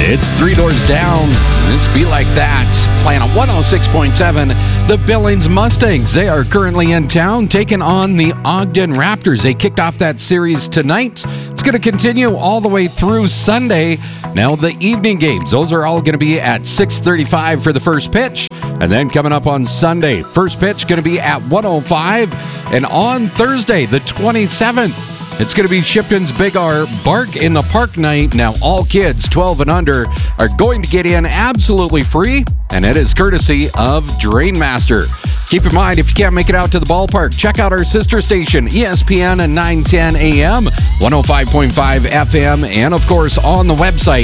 It's Three Doors Down. It's Be Like That. Playing on 106.7. The Billings Mustangs. They are currently in town taking on the Ogden Raptors. They kicked off that series tonight. It's going to continue all the way through Sunday. Now the evening games, those are all going to be at 6:35 for the first pitch. And then coming up on Sunday, first pitch going to be at 1:05. And on Thursday, the 27th, it's going to be Shipton's Big R Bark in the Park night. Now, all kids 12 and under are going to get in absolutely free, and it is courtesy of Drainmaster. Keep in mind, if you can't make it out to the ballpark, check out our sister station, ESPN at 910 AM, 105.5 FM, and of course on the website,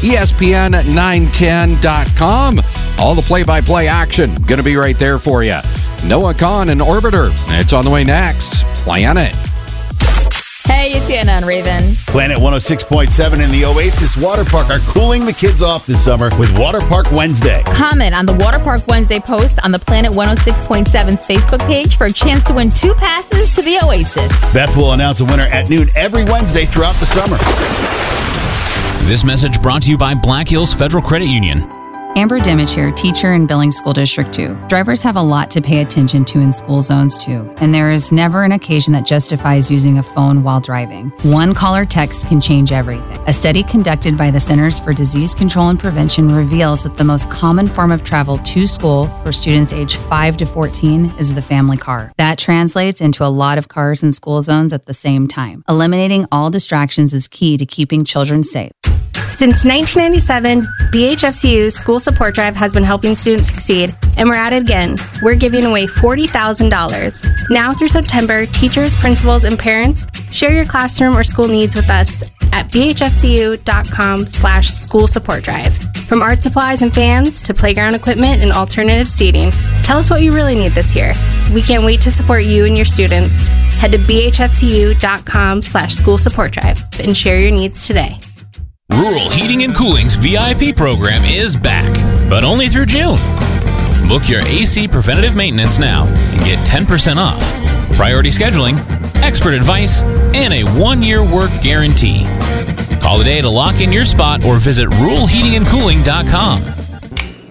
ESPN910.com. All the play-by-play action going to be right there for you. Noah Kahn and Orbiter. It's on the way next. Planet. Hey, it's Anna and Raven. Planet 106.7 and the Oasis Water Park are cooling the kids off this summer with Water Park Wednesday. Comment on the Water Park Wednesday post on the Planet 106.7's Facebook page for a chance to win 2 passes to the Oasis. Beth will announce a winner at noon every Wednesday throughout the summer. This message brought to you by Black Hills Federal Credit Union. Amber Dimich here, teacher in Billings School District 2. Drivers have a lot to pay attention to in school zones too, and there is never an occasion that justifies using a phone while driving. One call or text can change everything. A study conducted by the Centers for Disease Control and Prevention reveals that the most common form of travel to school for students aged 5 to 14 is the family car. That translates into a lot of cars in school zones at the same time. Eliminating all distractions is key to keeping children safe. Since 1997, BHFCU's School Support Drive has been helping students succeed, and we're at it again. We're giving away $40,000. Now through September, teachers, principals, and parents, share your classroom or school needs with us at bhfcu.com/school support drive. From art supplies and fans to playground equipment and alternative seating, tell us what you really need this year. We can't wait to support you and your students. Head to bhfcu.com/school support drive and share your needs today. Rural Heating and Cooling's VIP program is back, but only through June. Book your AC preventative maintenance now and get 10% off, priority scheduling, expert advice, and a 1-year work guarantee. Call today to lock in your spot or visit ruralheatingandcooling.com.